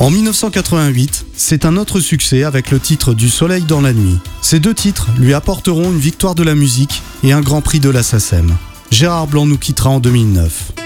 En 1988, c'est un autre succès avec le titre Du soleil dans la nuit. Ces deux titres lui apporteront une victoire de la musique et un grand prix de la SACEM. Gérard Blanc nous quittera en 2009.